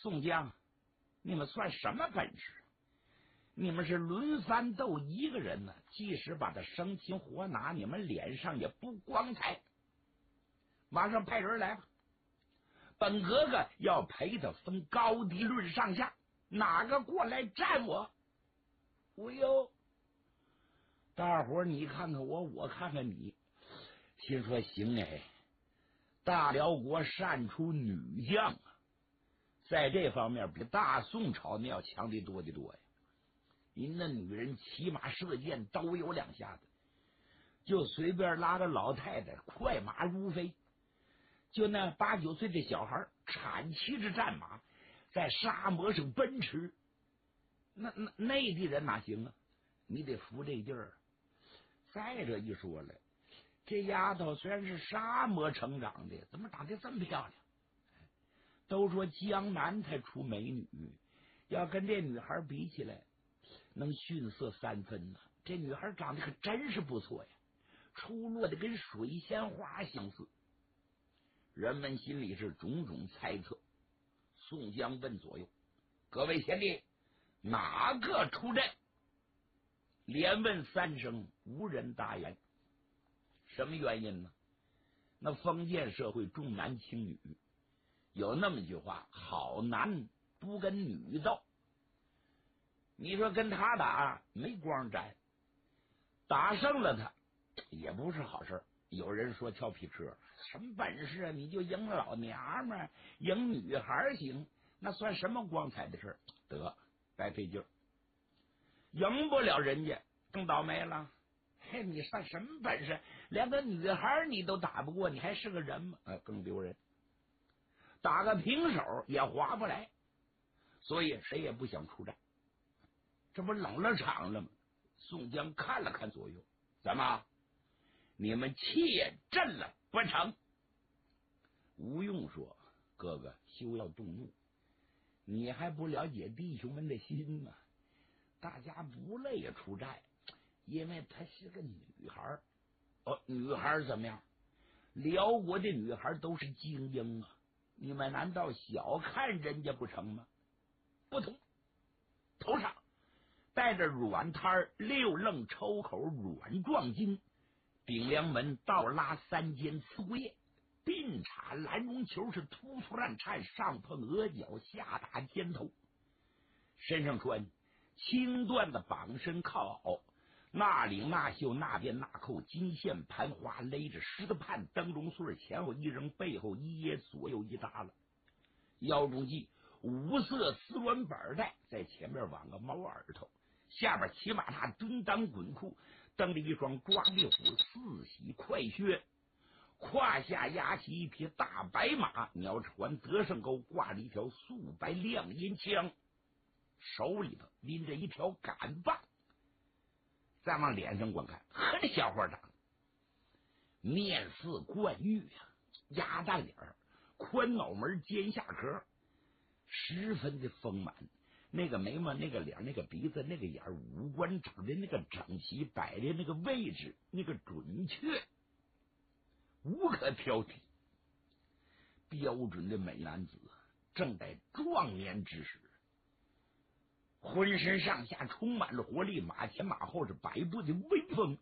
宋江，你们算什么本事？你们是轮番斗一个人呢，即使把他生擒活拿，你们脸上也不光彩。马上派人来吧，本格格要陪他分高低论上下，哪个过来战我？我哟，大伙儿你看看我，我看看你，心说行哎，大辽国善出女将啊，在这方面比大宋朝那要强得多得多呀。人那女人骑马射箭都有两下子，就随便拉个老太太快马如飞，就那8、9岁的小孩铲骑着战马在沙漠上奔驰，那内地人哪行啊？你得服这劲儿。再者一说了，这丫头虽然是沙漠成长的，怎么长得这么漂亮？都说江南才出美女，要跟这女孩比起来，能逊色3分呢。这女孩长得可真是不错呀，出落的跟水仙花相似。人们心里是种种猜测。宋江问左右：“各位贤弟，哪个出阵？”连问3声，无人答言。什么原因呢？那封建社会重男轻女，有那么句话：好男不跟女斗。你说跟他打没光沾，打胜了他也不是好事。有人说跳皮车，什么本事啊？你就赢老娘们，赢女孩行，那算什么光彩的事？得，白费劲儿，赢不了人家更倒霉了。嘿，你算什么本事？连个女孩你都打不过，你还是个人吗？更丢人。打个平手也划不来，所以谁也不想出战。这不冷了场了吗？宋江看了看左右，怎么？你们怯阵了不成？吴用说：“哥哥休要动怒，你还不了解弟兄们的心吗？大家不乐意出战，因为她是个女孩。女孩怎么样？辽国的女孩都是精英啊，你们难道小看人家不成吗？不同，头上带着软摊6楞抽口软壮筋，顶梁门倒拉3间刺骨叶，鬓插蓝绒球是突突乱颤，上碰额角，下打肩头，身上穿青缎的绑身靠袄，那领那袖那边那扣，金线盘花，勒着狮子畔灯笼穗，前后一扔，背后一掖，左右一耷拉，腰中系5色丝鸾板带，在前面挽个猫耳朵，下边骑马踏蹲裆滚裤，蹬着一双抓壁虎4喜快靴，胯下压起一匹大白马，鸟传得胜钩，挂着一条素白亮银枪，手里头拎着一条杆棒。再往脸上观看，呵，这小伙长面似冠玉啊，鸭蛋脸，宽脑门，尖下颏，十分的丰满。那个眉毛，那个脸，那个鼻子，那个眼，五官长的那个整齐，摆的那个位置，那个准确，无可挑剔。标准的美男子，正在壮年之时，浑身上下充满了活力，马前马后是百步的威风。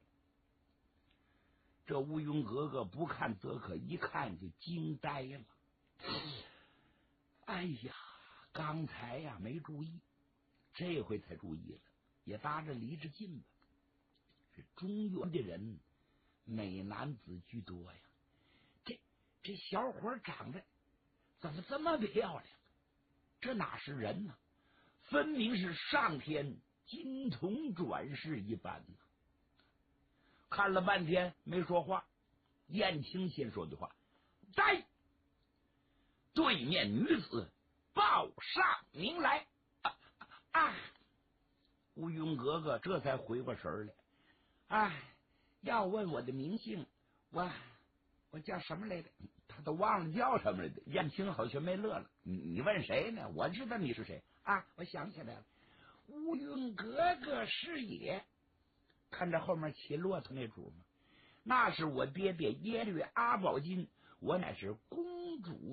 这乌云格格不看则可，一看就惊呆了。哎呀，刚才呀没注意，这回才注意了，也搭着离着近吧。这中原的人美男子居多呀，这小伙长得怎么这么漂亮？这哪是人呢？分明是上天金童转世一般呢。看了半天没说话，燕青先说的话：“在！”对面女子报上名来。乌云格格这才回过神来。要问我的名姓，我叫什么来着？他都忘了叫什么来的。燕青好学没乐了。你问谁呢？我知道你是谁啊！我想起来了，乌云格格是也。看着后面骑骆驼那主吗？那是我爹爹耶律阿保金，我乃是公主